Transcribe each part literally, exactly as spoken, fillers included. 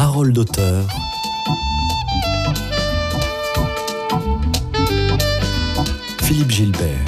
Parole d'auteur. Philippe Gilbert.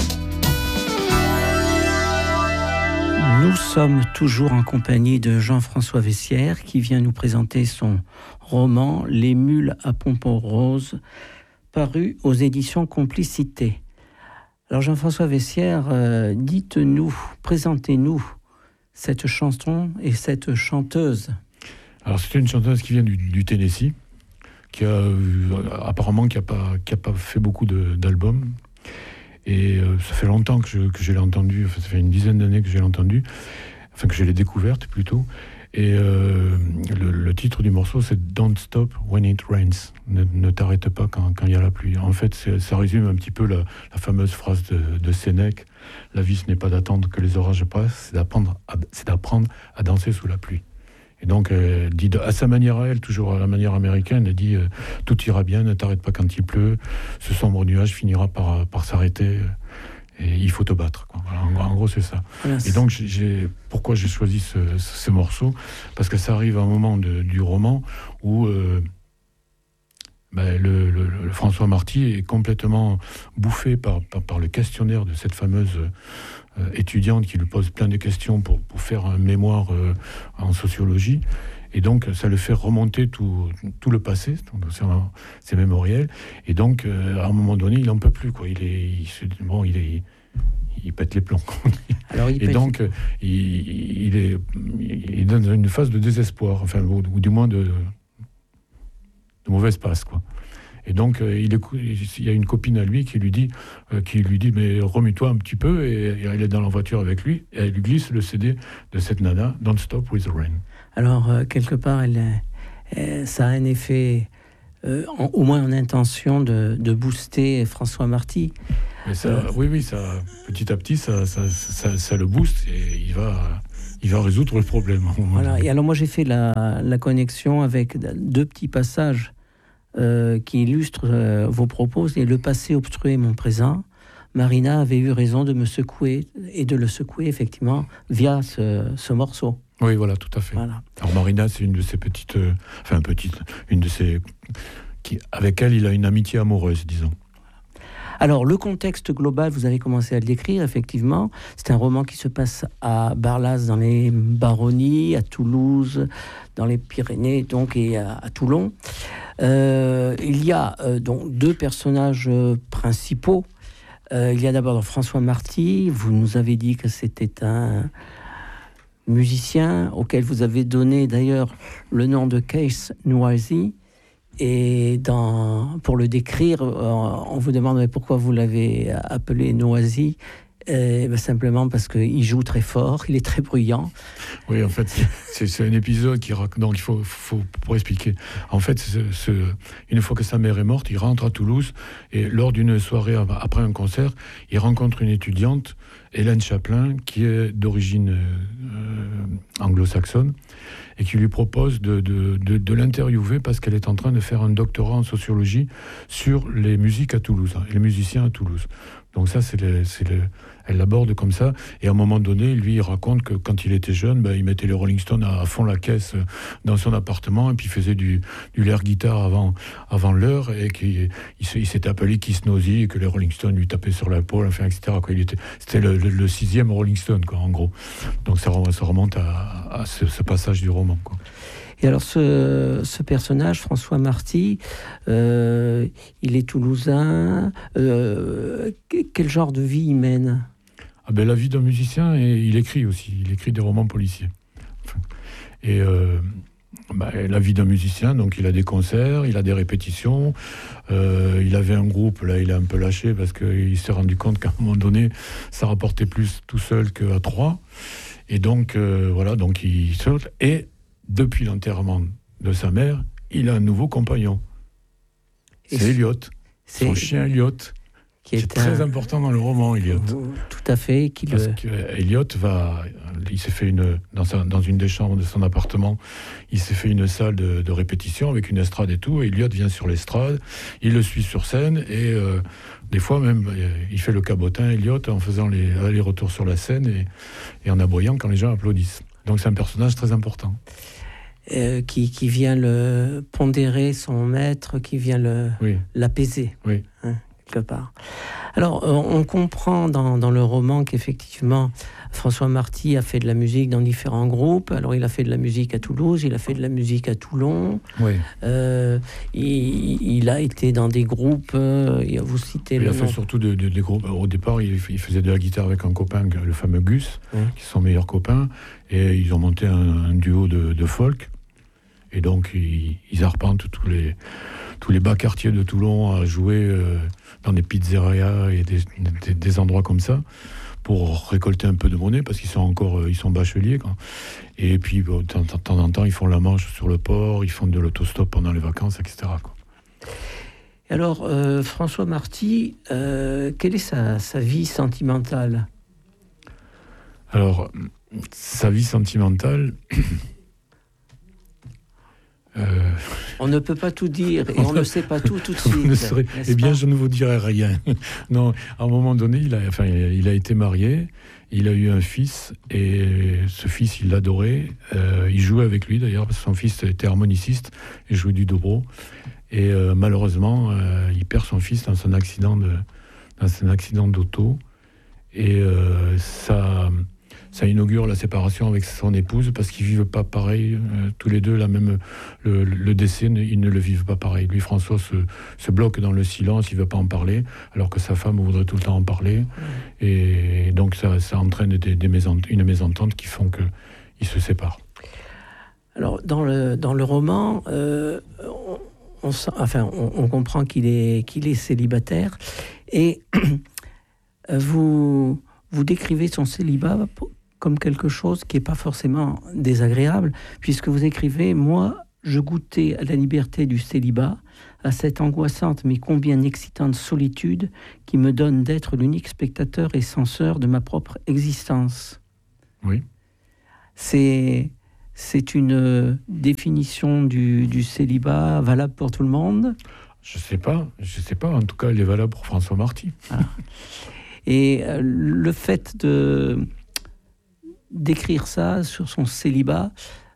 Nous sommes toujours en compagnie de Jean-François Vessière qui vient nous présenter son roman « Les mules à pompons roses » paru aux éditions Complicité. Alors Jean-François Vessière, euh, dites-nous, présentez-nous cette chanson et cette chanteuse. Alors c'est une chanteuse qui vient du, du Tennessee, qui a euh, apparemment qui a pas qui a pas fait beaucoup de, d'albums. Et euh, ça fait longtemps que je, que je l'ai entendue, enfin, ça fait une dizaine d'années que je l'ai entendue, enfin que je l'ai découverte plutôt. Et euh, le, le titre du morceau, c'est « Don't stop when it rains ». Ne, ne t'arrête pas quand il y a la pluie. En fait, ça résume un petit peu la, la fameuse phrase de, de Sénèque. « La vie, ce n'est pas d'attendre que les orages passent, c'est d'apprendre à, c'est d'apprendre à danser sous la pluie ». Et donc, elle dit à sa manière à elle, toujours à la manière américaine, elle dit euh, « Tout ira bien, ne t'arrête pas quand il pleut, ce sombre nuage finira par, par s'arrêter. » Et il faut te battre, quoi. Voilà, en, en gros, c'est ça. Voilà, c'est... Et donc, j'ai, j'ai, pourquoi j'ai choisi ce, ce, ce morceau ? Parce que ça arrive à un moment de, du roman où euh, ben, le, le, le François Marty est complètement bouffé par, par, par le questionnaire de cette fameuse euh, étudiante qui lui pose plein de questions pour, pour faire un mémoire euh, en sociologie. Et donc, ça le fait remonter tout, tout le passé, c'est mémoriel. Et donc, euh, à un moment donné, il n'en peut plus, quoi. Il est, il, bon, il est, il pète les plombs. Alors, il et donc, euh, il, il, est, il est dans une phase de désespoir, enfin, ou, ou du moins de, de mauvaise passe, quoi. Et donc, euh, il, écoute, il y a une copine à lui qui lui dit, euh, qui lui dit, mais remue-toi un petit peu. Et, et elle est dans la voiture avec lui, et elle lui glisse le C D de cette nana, Don't Stop with the Rain. Alors, euh, quelque part, elle, elle, ça a un effet, euh, en, au moins en intention, de, de booster François Marty. Mais ça, euh, oui, oui, ça, petit à petit, ça, ça, ça, ça le booste et il va, il va résoudre le problème. Voilà. Et alors, moi, j'ai fait la, la connexion avec deux petits passages euh, qui illustrent euh, vos propos. Et le passé obstruait mon présent. Marina avait eu raison de me secouer et de le secouer, effectivement, via ce, ce morceau. Oui, voilà, tout à fait. Voilà. Alors Marina, c'est une de ces petites, euh, enfin petite, une de ces, qui, avec elle, il a une amitié amoureuse, disons. Alors le contexte global, vous avez commencé à le décrire, effectivement. C'est un roman qui se passe à Barlas, dans les Baronnies, à Toulouse, dans les Pyrénées, donc, et à, à Toulon. Euh, il y a euh, donc deux personnages euh, principaux. Euh, il y a d'abord François Marty. Vous nous avez dit que c'était un musicien auquel vous avez donné d'ailleurs le nom de Kees Noisy. Et dans, pour le décrire, on vous demanderait pourquoi vous l'avez appelé Noisy. Euh, ben simplement parce qu'il joue très fort, il est très bruyant. Oui, en fait, c'est, c'est un épisode qui raconte. Donc, il faut, faut pour expliquer. En fait, ce, ce, une fois que sa mère est morte, il rentre à Toulouse et lors d'une soirée après un concert, il rencontre une étudiante, Hélène Chaplin, qui est d'origine euh, anglo-saxonne et qui lui propose de, de, de, de l'interviewer parce qu'elle est en train de faire un doctorat en sociologie sur les musiques à Toulouse, hein, les musiciens à Toulouse. Donc ça, c'est le, c'est le, elle l'aborde comme ça. Et à un moment donné, lui, il raconte que quand il était jeune, ben, il mettait les Rolling Stones à, à fond la caisse dans son appartement et puis il faisait du, du l'air guitare avant, avant l'heure et qu'il il, il s'était appelé Kees Noisy et que les Rolling Stones lui tapaient sur l'épaule, enfin, et cetera. Quoi. Il était, c'était le, le, le sixième Rolling Stone, quoi, en gros. Donc ça, ça remonte à, à ce, ce passage du roman, quoi. Et alors ce, ce personnage, François Marty, euh, il est toulousain. Euh, quel genre de vie il mène ? Ah ben, la vie d'un musicien, et il écrit aussi. Il écrit des romans policiers. Enfin, et euh, bah, la vie d'un musicien, donc il a des concerts, il a des répétitions. Euh, il avait un groupe, là il a un peu lâché parce qu'il s'est rendu compte qu'à un moment donné, ça rapportait plus tout seul qu'à trois. Et donc, euh, voilà, donc il saute. Et depuis l'enterrement de sa mère, il a un nouveau compagnon. C'est, c'est Elliot, c'est son chien Elliot, qui est, est très un... important dans le roman, Elliot. Tout à fait. Qu'il Parce que Elliot va, il s'est fait une dans, sa, dans une des chambres de son appartement, il s'est fait une salle de, de répétition avec une estrade et tout. Et Elliot vient sur l'estrade, il le suit sur scène et euh, des fois même il fait le cabotin, Elliot, en faisant les allers-retours sur la scène et, et en aboyant quand les gens applaudissent. Donc c'est un personnage très important. euh, qui, qui vient le pondérer son maître, qui vient le, oui. l'apaiser, oui. hein, quelque part. Alors, on comprend dans, dans le roman qu'effectivement, François Marty a fait de la musique dans différents groupes. Alors, il a fait de la musique à Toulouse, il a fait de la musique à Toulon. Oui. Euh, il, il a été dans des groupes, euh, vous citez il le a nom. fait surtout de, de, des groupes. Au départ, il, il faisait de la guitare avec un copain, le fameux Gus, oui. qui est son meilleur copain. Et ils ont monté un, un duo de, de folk. Et donc, ils, ils arpentent tous les, tous les bas quartiers de Toulon à jouer euh, dans des pizzerias et des, des, des endroits comme ça pour récolter un peu de monnaie, parce qu'ils sont encore euh, ils sont bacheliers, quoi. Et puis, bon, de temps en temps, ils font la manche sur le port, ils font de l'autostop pendant les vacances, et cetera, quoi. Alors, euh, François Marty, euh, quelle est sa, sa vie sentimentale ? Alors, sa vie sentimentale... Euh... On ne peut pas tout dire et on ne sait pas tout tout de suite. Serez... Eh bien, je ne vous dirai rien. Non, à un moment donné, il a, enfin, il a été marié, il a eu un fils et ce fils, il l'adorait. Euh, il jouait avec lui d'ailleurs parce que son fils était harmoniciste et jouait du dobro. Et euh, malheureusement, euh, il perd son fils dans un accident de, dans un accident d'auto et euh, ça. Ça inaugure la séparation avec son épouse parce qu'ils ne vivent pas pareil, euh, tous les deux, la même, le, le décès, ils ne le vivent pas pareil. Lui, François, se, se bloque dans le silence, il ne veut pas en parler, alors que sa femme voudrait tout le temps en parler. Mmh. Et donc, ça, ça entraîne des, des mésent- une mésentente qui font qu'ils se séparent. Alors, dans le, dans le roman, euh, on, on, enfin, on, on comprend qu'il est, qu'il est célibataire et vous, vous décrivez son célibat pour, comme quelque chose qui n'est pas forcément désagréable, puisque vous écrivez « Moi, je goûtais à la liberté du célibat, à cette angoissante mais combien excitante solitude qui me donne d'être l'unique spectateur et censeur de ma propre existence. » Oui. C'est, c'est une définition du, du célibat valable pour tout le monde ? Je ne sais pas, je sais pas. En tout cas, elle est valable pour François Marty. Ah. Et euh, le fait de... d'écrire ça sur son célibat,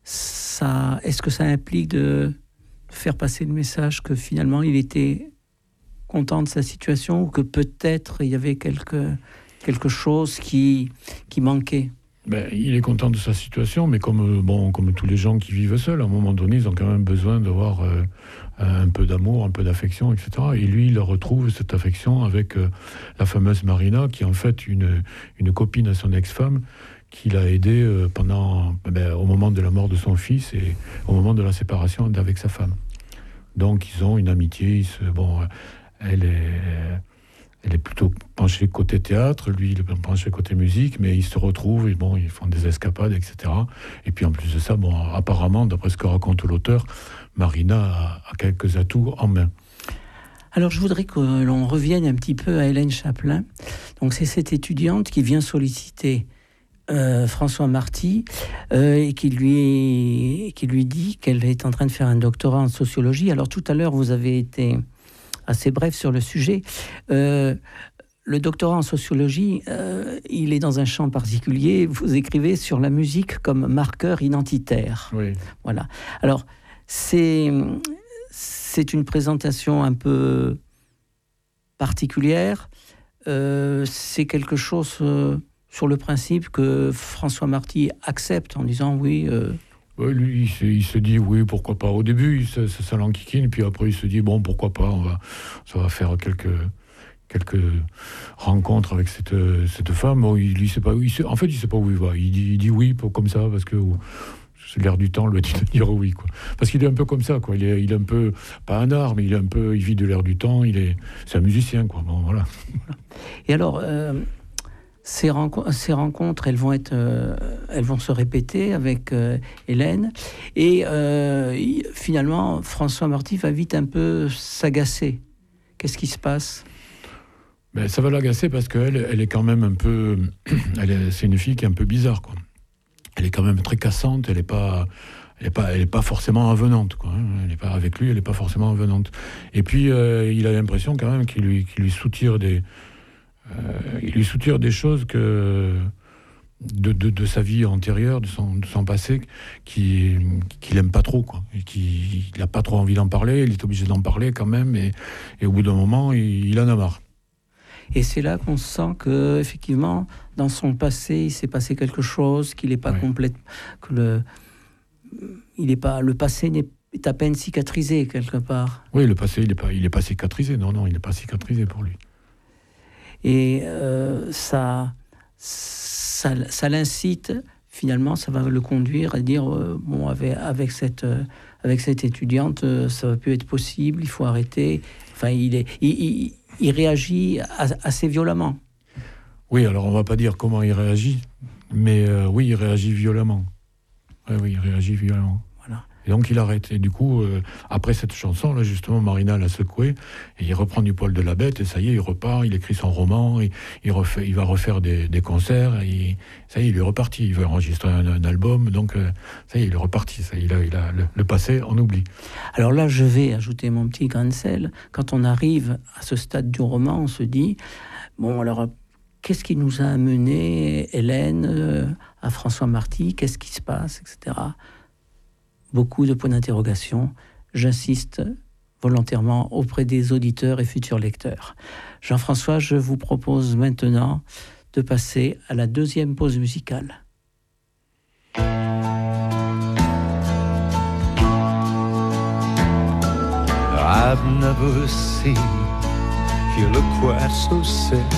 ça, est-ce que ça implique de faire passer le message que finalement il était content de sa situation ou que peut-être il y avait quelque, quelque chose qui, qui manquait ? Ben, il est content de sa situation, mais comme, bon, comme tous les gens qui vivent seuls, à un moment donné, ils ont quand même besoin d'avoir euh, un peu d'amour, un peu d'affection, et cetera. Et lui, il retrouve cette affection avec euh, la fameuse Marina, qui est en fait une, une copine à son ex-femme, qu'il a aidé euh, pendant, ben, au moment de la mort de son fils et au moment de la séparation avec sa femme. Donc ils ont une amitié. Ils se, bon, elle est, elle est plutôt penchée côté théâtre, lui il est penché côté musique, mais ils se retrouvent et bon, ils font des escapades, et cetera. Et puis en plus de ça, bon, apparemment, d'après ce que raconte l'auteur, Marina a, a quelques atouts en main. Alors, je voudrais que l'on revienne un petit peu à Hélène Chaplin. Donc, c'est cette étudiante qui vient solliciter Euh, François Marty euh, et qui lui, qui lui dit qu'elle est en train de faire un doctorat en sociologie. Alors tout à l'heure, vous avez été assez bref sur le sujet. Euh, le doctorat en sociologie, euh, il est dans un champ particulier. Vous écrivez sur la musique comme marqueur identitaire. Oui. Voilà. Alors, c'est, c'est une présentation un peu particulière. Euh, c'est quelque chose... Euh, sur le principe que François Marty accepte en disant oui. Euh... Ouais, lui, il se, il se dit oui, pourquoi pas. Au début, ça, ça, ça l'enquiquine, puis après, il se dit bon, pourquoi pas. On va, ça va faire quelques quelques rencontres avec cette cette femme. Bon, il, il sait pas. Il sait, en fait, il sait pas où il va. Il dit, il dit oui pour, comme ça parce que c'est l'air du temps lui dit de dire oui, quoi. Parce qu'il est un peu comme ça, quoi. Il est, il est un peu pas un art, mais il est un peu, il vit de l'air du temps. Il est, c'est un musicien, quoi. Bon, voilà. Et alors. Euh... Ces, renco- ces rencontres, elles vont, être, euh, elles vont se répéter avec euh, Hélène. Et euh, il, finalement, François Marty va vite un peu s'agacer. Qu'est-ce qui se passe ? Ben, ça va l'agacer parce qu'elle elle est quand même un peu... Elle est, c'est une fille qui est un peu bizarre, quoi. Elle est quand même très cassante. Elle n'est pas... Elle n'est pas, elle est pas forcément avenante, quoi. Elle est pas, avec lui, elle n'est pas forcément avenante. Et puis, euh, il a l'impression quand même qu'il lui, qu'il lui soutire des... Euh, il lui soutire des choses que, de, de, de sa vie antérieure, de son, de son passé, qui qu'il aime pas trop, quoi. Et qui, il a pas trop envie d'en parler, il est obligé d'en parler quand même, et, et au bout d'un moment, il, il en a marre. Et c'est là qu'on sent que, effectivement, dans son passé, il s'est passé quelque chose, qu'il n'est pas Ouais. complète, que le, il est pas, le passé n'est, est à peine cicatrisé quelque part. Oui, le passé, il n'est pas, il est pas cicatrisé. Non, non, il n'est pas cicatrisé pour lui. Et euh, ça, ça, ça l'incite, finalement, ça va le conduire à dire, euh, bon, avec, avec, cette, euh, avec cette étudiante, euh, ça va plus être possible, il faut arrêter. Enfin, il, est, il, il, il réagit assez violemment. Oui, alors on va pas dire comment il réagit, mais euh, oui, il réagit violemment. Oui, oui, il réagit violemment. Voilà. Et donc il arrête. Et du coup, euh, après cette chanson, là, justement, Marina l'a secoué, et il reprend du poil de la bête, et ça y est, il repart, il écrit son roman, et il, refait, il va refaire des, des concerts, et ça y est, il est reparti. Il veut enregistrer un, un album, donc euh, ça y est, il est reparti. Ça y est, il a, il a le, le passé, on oublie. Alors là, je vais ajouter mon petit grain de sel. Quand on arrive à ce stade du roman, on se dit, bon, alors, qu'est-ce qui nous a amené, Hélène, euh, à François Marty? Qu'est-ce qui se passe, et cetera. Beaucoup de points d'interrogation. J'insiste volontairement auprès des auditeurs et futurs lecteurs. Jean-François, je vous propose maintenant de passer à la deuxième pause musicale. I've never seen you look quite so sad.